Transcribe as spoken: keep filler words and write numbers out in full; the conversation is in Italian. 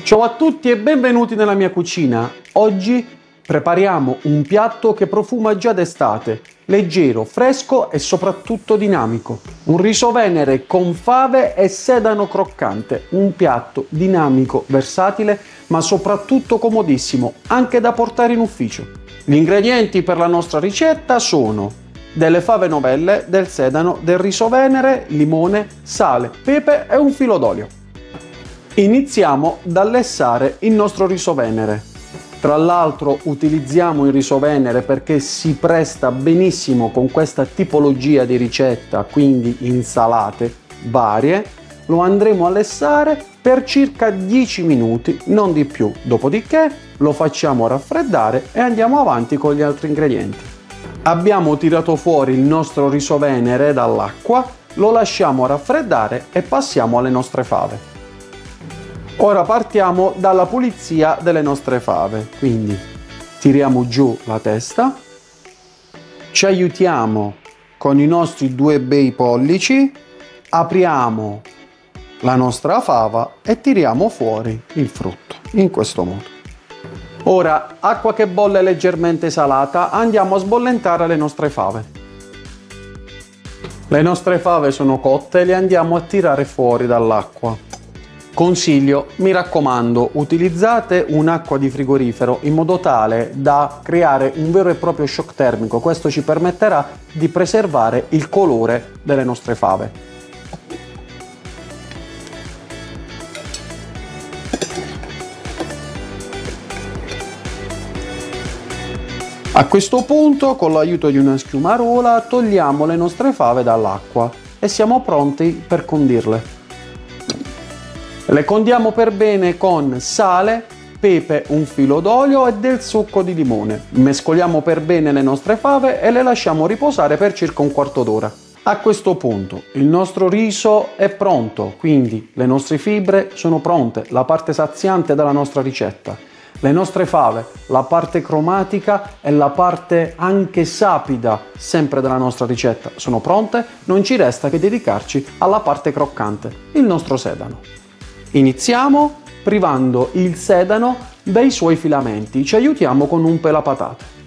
Ciao a tutti e benvenuti nella mia cucina. Oggi prepariamo un piatto che profuma già d'estate, leggero, fresco e soprattutto dinamico. Un riso venere con fave e sedano croccante, un piatto dinamico, versatile, ma soprattutto comodissimo, anche da portare in ufficio. Gli ingredienti per la nostra ricetta sono delle fave novelle, del sedano, del riso venere, limone, sale, pepe e un filo d'olio. Iniziamo da lessare il nostro riso venere. Tra l'altro utilizziamo il riso venere perché si presta benissimo con questa tipologia di ricetta, quindi insalate varie. Lo andremo a lessare per circa dieci minuti, non di più. Dopodiché lo facciamo raffreddare e andiamo avanti con gli altri ingredienti. Abbiamo tirato fuori il nostro riso venere dall'acqua, lo lasciamo raffreddare e passiamo alle nostre fave. Ora partiamo dalla pulizia delle nostre fave, quindi tiriamo giù la testa, ci aiutiamo con i nostri due bei pollici, apriamo la nostra fava e tiriamo fuori il frutto, in questo modo. Ora, acqua che bolle leggermente salata, andiamo a sbollentare le nostre fave. Le nostre fave sono cotte, le andiamo a tirare fuori dall'acqua. Consiglio, mi raccomando, utilizzate un'acqua di frigorifero in modo tale da creare un vero e proprio shock termico. Questo ci permetterà di preservare il colore delle nostre fave. A questo punto, con l'aiuto di una schiumarola, togliamo le nostre fave dall'acqua e siamo pronti per condirle. Le condiamo per bene con sale, pepe, un filo d'olio e del succo di limone. Mescoliamo per bene le nostre fave e le lasciamo riposare per circa un quarto d'ora. A questo punto il nostro riso è pronto, quindi le nostre fibre sono pronte, la parte saziante della nostra ricetta. Le nostre fave, la parte cromatica e la parte anche sapida, sempre della nostra ricetta, sono pronte. Non ci resta che dedicarci alla parte croccante, il nostro sedano. Iniziamo privando il sedano dai suoi filamenti, ci aiutiamo con un pelapatate.